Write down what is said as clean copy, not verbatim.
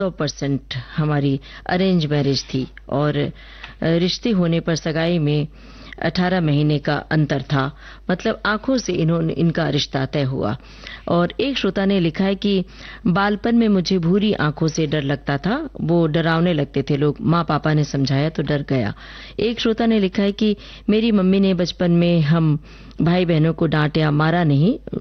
100% हमारी arrange marriage थी और रिश्ते होने पर सगाई में 18 महीने का अंतर था। मतलब आंखों से इनका रिश्ता तय हुआ। और एक श्रोता ने लिखा है कि बालपन में मुझे भूरी आंखों से डर लगता था, वो डरावने लगते थे लोग, माँ पापा ने समझाया तो डर गया। एक श्रोता ने लिखा है कि मेरी मम्मी ने बचपन में हम भाई बहनों को डांटा, मारा नहीं,